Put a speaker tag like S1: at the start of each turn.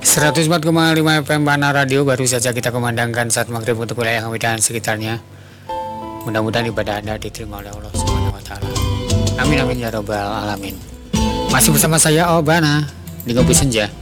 S1: 104,5 FM Pana Radio baru saja kita kumandangkan saat maghrib untuk wilayah Medan sekitarnya. Mudah-mudahan ibadah Anda diterima oleh Allah Subhanahu wa taala. Amin amin ya rabbal alamin. Masih bersama saya Obana di Ngopi Senja.